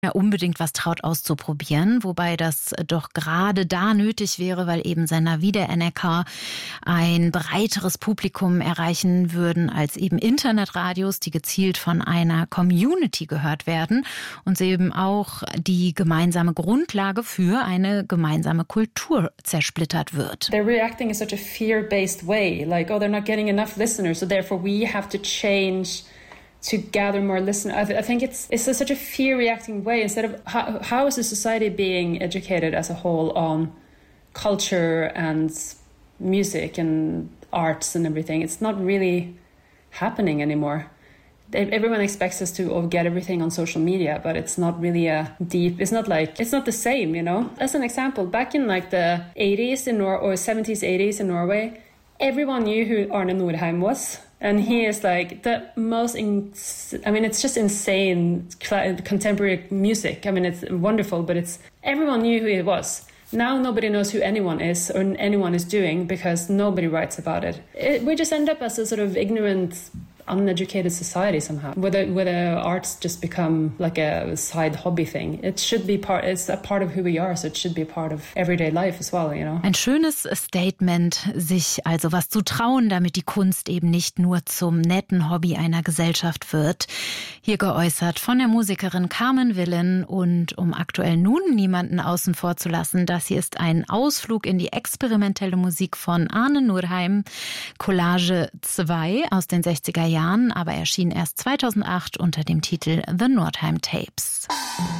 ja unbedingt was traut auszuprobieren, wobei das doch gerade da nötig wäre, weil eben Sender wie der NRK ein breiteres Publikum erreichen würden als eben Internetradios, die gezielt von einer Community gehört werden und sie eben auch die gemeinsame Grundlage für eine gemeinsame Kultur zersplittert wird. They're reacting in such a fear-based way, like, oh, they're not getting enough listeners, so therefore we have to change to gather more listeners. I think it's such a fear-reacting way instead of how is the society being educated as a whole on culture and music and arts and everything. It's not really happening anymore. Everyone expects us to get everything on social media, but it's not really it's not the same, you know? As an example, back in like the 80s or 70s, 80s in Norway, everyone knew who Arne Nordheim was. And he is like the most, it's just insane contemporary music. I mean, it's wonderful, but everyone knew who he was. Now nobody knows who anyone is or anyone is doing because nobody writes about it. We just end up as a sort of ignorant, uneducated society somehow, where the arts just become like a side hobby thing. It's a part of who we are, so it should be a part of everyday life as well, you know. Ein schönes Statement, sich also was zu trauen, damit die Kunst eben nicht nur zum netten Hobby einer Gesellschaft wird. Hier geäußert von der Musikerin Carmen Willen, und um aktuell nun niemanden außen vor zu lassen, das hier ist ein Ausflug in die experimentelle Musik von Arne Nordheim, Collage 2 aus den 60er Jahren, aber erschien erst 2008 unter dem Titel The Nordheim Tapes.